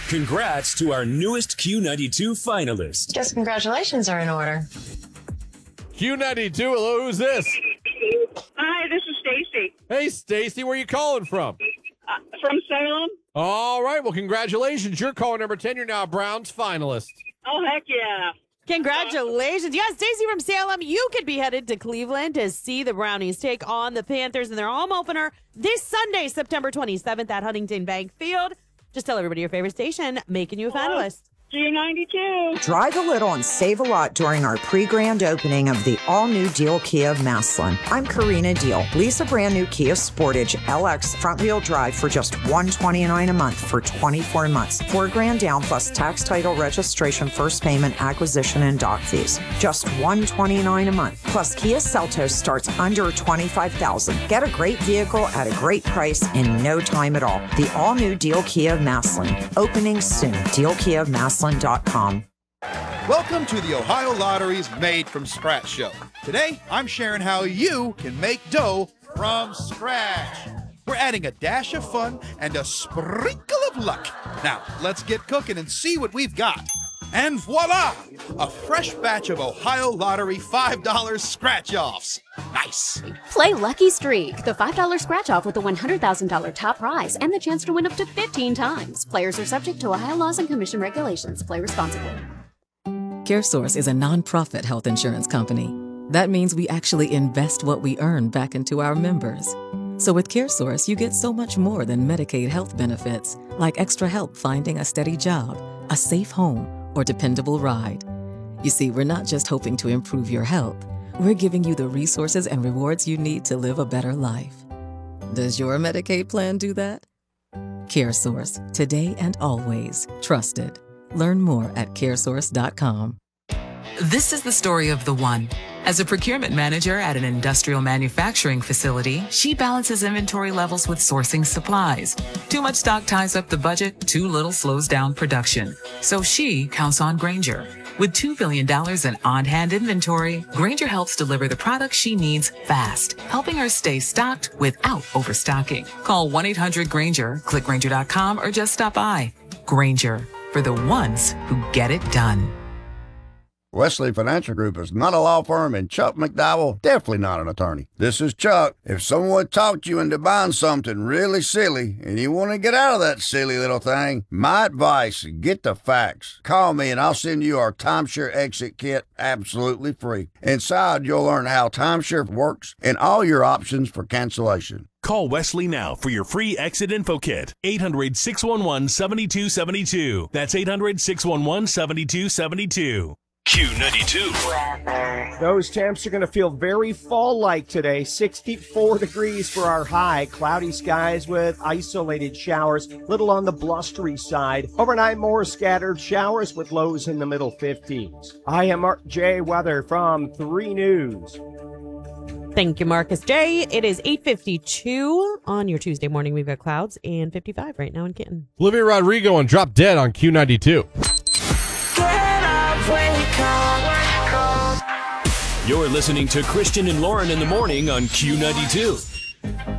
Congrats to our newest Q92 finalist. Guess congratulations are in order. Q92, hello, who's this? Hi, this is Stacy Hey, Stacy, where you calling from? from Salem. All right, well, congratulations. You're caller number 10. You're now a Browns finalist. Oh, heck yeah. Congratulations. Yeah, Stacey from Salem, you could be headed to Cleveland to see the Brownies take on the Panthers in their home opener this Sunday, September 27th at Huntington Bank Field. Just tell everybody your favorite station, making you a finalist. Q92. Drive a little and save a lot during our pre-grand opening of the all-new Deal Kia of Massillon. I'm Karina Deal. Lease a brand new Kia Sportage LX front-wheel drive for just $129 a month for 24 months. $4,000 down plus tax, title, registration, first payment, acquisition, and dock fees. Just $129 a month. Plus Kia Seltos starts under $25,000. Get a great vehicle at a great price in no time at all. The all-new Deal Kia of Massillon. Opening soon. DealKiaofMassillon.com. Welcome to the Ohio Lottery's Made from Scratch show. Today, I'm sharing how you can make dough from scratch. We're adding a dash of fun and a sprinkle of luck. Now, let's get cooking and see what we've got. And voila! A fresh batch of Ohio Lottery $5 scratch-offs. Nice! Play Lucky Streak, the $5 scratch-off with a $100,000 top prize and the chance to win up to 15 times. Players are subject to Ohio laws and commission regulations. Play responsibly. CareSource is a nonprofit health insurance company. That means we actually invest what we earn back into our members. So with CareSource, you get so much more than Medicaid health benefits, like extra help finding a steady job, a safe home, or dependable ride. You see, we're not just hoping to improve your health. We're giving you the resources and rewards you need to live a better life. Does your Medicaid plan do that? CareSource, today and always. Trusted. Learn more at caresource.com. This is the story of the one. As a procurement manager at an industrial manufacturing facility, she balances inventory levels with sourcing supplies. Too much stock ties up the budget, too little slows down production. So she counts on Grainger. With $2 billion in on-hand inventory, Grainger helps deliver the products she needs fast, helping her stay stocked without overstocking. Call 1-800-GRAINGER, click Grainger.com, or just stop by. Grainger, for the ones who get it done. Wesley Financial Group is not a law firm, and Chuck McDowell definitely not an attorney. This is Chuck. If someone talked you into buying something really silly and you want to get out of that silly little thing, my advice, get the facts. Call me and I'll send you our timeshare exit kit absolutely free. Inside, you'll learn how timeshare works and all your options for cancellation. Call Wesley now for your free exit info kit. 800-611-7272. That's 800-611-7272. Q92. Those temps are going to feel very fall-like today. 64 degrees for our high. Cloudy skies with isolated showers, little on the blustery side. Overnight, more scattered showers with lows in the middle 50s. I am Mark J. Weather from 3 News. Thank you, Marcus J. It is 8:52 on your Tuesday morning. We've got clouds and 55 right now in Kenton. Olivia Rodrigo and Drop Dead on Q92. You're listening to Christian and Lauren in the morning on Q92.